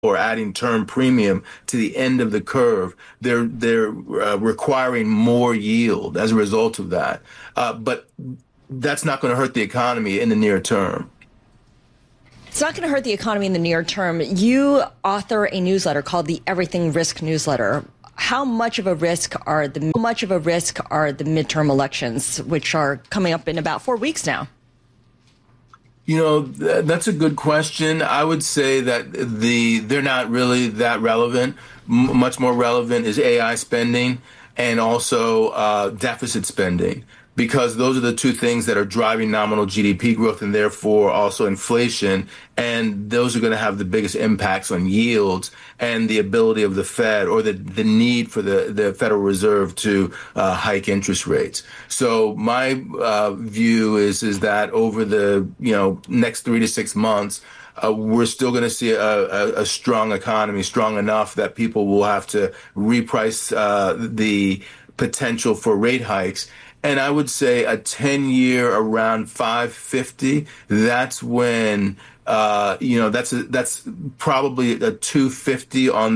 or adding term premium to the end of the curve, they're requiring more yield as a result of that. But that's not going to hurt the economy in the near term. It's not going to hurt the economy in the near term. You author a newsletter called the Everything Risk Newsletter. How much of a risk are the midterm elections, which are coming up in about 4 weeks now? You know, that's a good question. I would say that they're not really that relevant. Much more relevant is AI spending and also deficit spending, because those are the two things that are driving nominal GDP growth and therefore also inflation. And those are going to have the biggest impacts on yields and the ability of the Fed, or the need for the Federal Reserve to hike interest rates. So my view is that over the next 3 to 6 months, we're still going to see a strong economy, strong enough that people will have to reprice the potential for rate hikes. And I would say a 10-year around 550. That's when that's probably a 250 on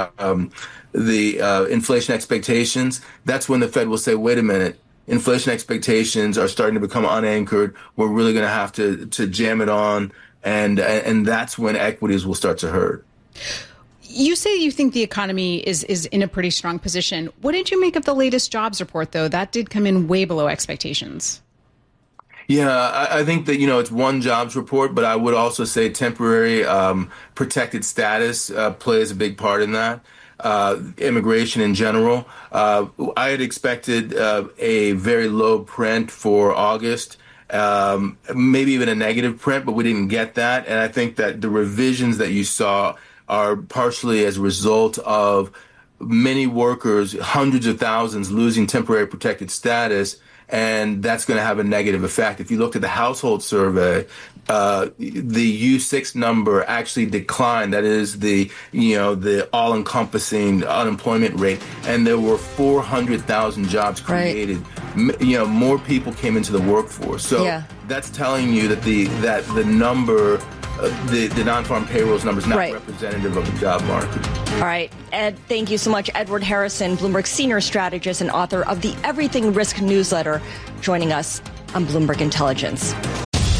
the inflation expectations. That's when the Fed will say, wait a minute, inflation expectations are starting to become unanchored. We're really going to have to jam it on, and that's when equities will start to hurt. You say you think the economy is in a pretty strong position. What did you make of the latest jobs report, though? That did come in way below expectations. Yeah, I think that, it's one jobs report, but I would also say temporary protected status plays a big part in that. Immigration in general. I had expected a very low print for August. Maybe even a negative print, but we didn't get that. And I think that the revisions that you saw are partially as a result of many workers, hundreds of thousands, losing temporary protected status, and that's going to have a negative effect. If you looked at the household survey, the U6 number actually declined. That is the all-encompassing unemployment rate, and there were 400,000 jobs created. Right. More people came into the workforce. So that's telling you that the number. The non-farm payrolls number is not representative of the job market. All right, Ed, thank you so much. Edward Harrison, Bloomberg senior strategist and author of the Everything Risk Newsletter, joining us on Bloomberg Intelligence.